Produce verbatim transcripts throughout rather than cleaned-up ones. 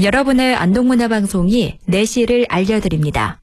여러분의 안동문화방송이 내시를 알려드립니다.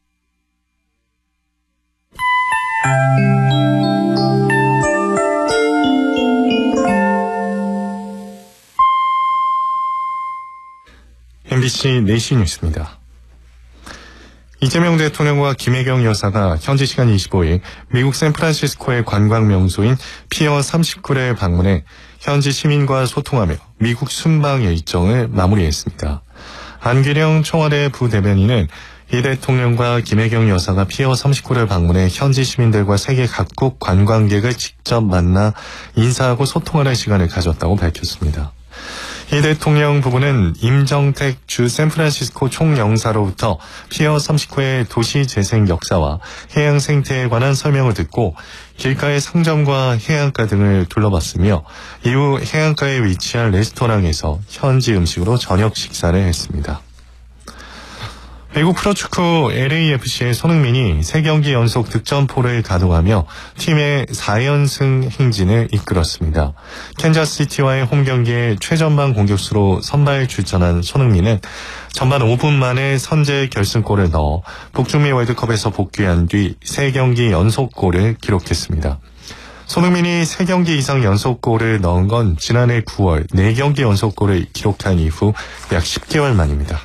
엠비씨 내시 뉴스입니다. 이재명 대통령과 김혜경 여사가 현지 시간 이십오일 미국 샌프란시스코의 관광 명소인 피어 삼십구를 방문해 현지 시민과 소통하며 미국 순방 일정을 마무리했습니다. 안규령 청와대 부대변인은 이 대통령과 김혜경 여사가 피어 삼십구를 방문해 현지 시민들과 세계 각국 관광객을 직접 만나 인사하고 소통하는 시간을 가졌다고 밝혔습니다. 이 대통령 부부는 임정택 주 샌프란시스코 총영사로부터 피어 삼십구의 도시 재생 역사와 해양 생태에 관한 설명을 듣고 길가의 상점과 해안가 등을 둘러봤으며 이후 해안가에 위치한 레스토랑에서 현지 음식으로 저녁 식사를 했습니다. 미국 프로축구 엘에이에프씨의 손흥민이 세 경기 연속 득점포를 가동하며 팀의 사 연승 행진을 이끌었습니다. 캔자스시티와의 홈경기에 최전방 공격수로 선발 출전한 손흥민은 전반 오 분 만에 선제 결승골을 넣어 북중미 월드컵에서 복귀한 뒤 세 경기 연속골을 기록했습니다. 손흥민이 세 경기 이상 연속골을 넣은 건 지난해 구월 네 경기 연속골을 기록한 이후 약 십 개월 만입니다.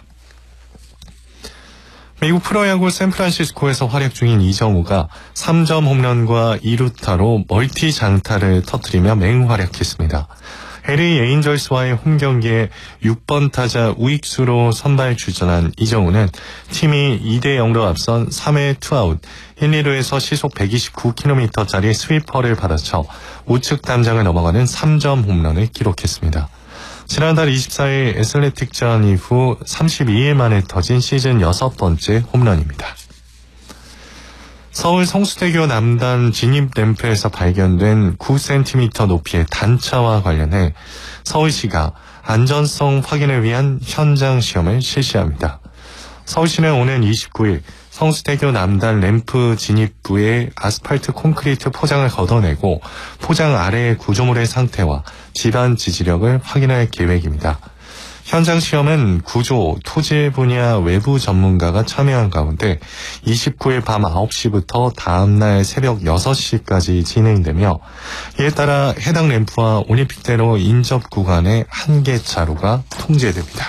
미국 프로야구 샌프란시스코에서 활약 중인 이정우가 삼 점 홈런과 이 루타로 멀티 장타를 터뜨리며 맹활약했습니다. 엘에이 에인절스와의 홈경기에 육 번 타자 우익수로 선발 출전한 이정우는 팀이 이 대 영로 앞선 삼 회 투아웃 일, 이 루에서 시속 백이십구 킬로미터짜리 스위퍼를 받아쳐 우측 담장을 넘어가는 삼 점 홈런을 기록했습니다. 지난달 이십사일 애슬레틱전 이후 삼십이일 만에 터진 시즌 여섯 번째 홈런입니다. 서울 성수대교 남단 진입 램프에서 발견된 구 센티미터 높이의 단차와 관련해 서울시가 안전성 확인을 위한 현장 시험을 실시합니다. 서울시는 오는 이십구일 성수대교 남단 램프 진입부의 아스팔트 콘크리트 포장을 걷어내고 포장 아래의 구조물의 상태와 집안 지지력을 확인할 계획입니다. 현장 시험은 구조, 토질 분야 외부 전문가가 참여한 가운데 이십구일 밤 아홉 시부터 다음날 새벽 여섯 시까지 진행되며 이에 따라 해당 램프와 올림픽대로 인접 구간의 한 개 차로가 통제됩니다.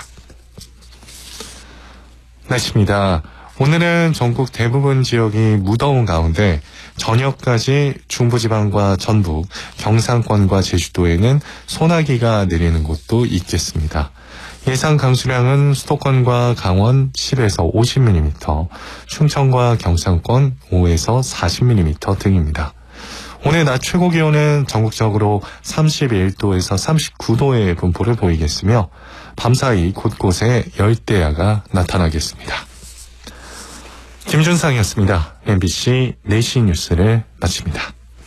날씨입니다. 오늘은 전국 대부분 지역이 무더운 가운데 저녁까지 중부지방과 전북, 경상권과 제주도에는 소나기가 내리는 곳도 있겠습니다. 예상 강수량은 수도권과 강원 십에서 오십 밀리미터, 충청과 경상권 오에서 사십 밀리미터 등입니다. 오늘 낮 최고 기온은 전국적으로 삼십일도에서 삼십구도의 분포를 보이겠으며 밤사이 곳곳에 열대야가 나타나겠습니다. 김준상이었습니다. 엠비씨 내시 뉴스를 마칩니다.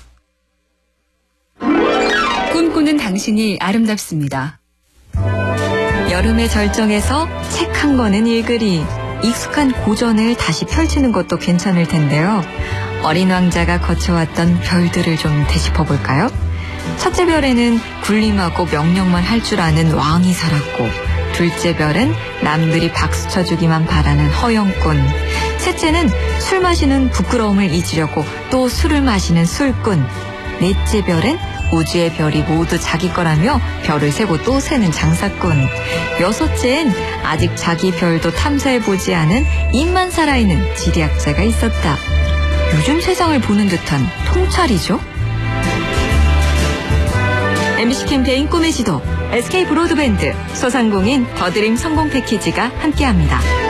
꿈꾸는 당신이 아름답습니다. 여름의 절정에서 책 한 권은 읽으리. 익숙한 고전을 다시 펼치는 것도 괜찮을 텐데요. 어린 왕자가 거쳐왔던 별들을 좀 되짚어볼까요? 첫째 별에는 군림하고 명령만 할 줄 아는 왕이 살았고, 둘째 별은 남들이 박수 쳐주기만 바라는 허영꾼, 셋째는 술 마시는 부끄러움을 잊으려고 또 술을 마시는 술꾼, 넷째 별은 우주의 별이 모두 자기 거라며 별을 세고 또 세는 장사꾼, 여섯째엔 아직 자기 별도 탐사해보지 않은 입만 살아있는 지리학자가 있었다. 요즘 세상을 보는 듯한 통찰이죠. 엠비씨 캠페인 꿈의 지도, 에스케이 브로드밴드, 소상공인 더드림 성공 패키지가 함께합니다.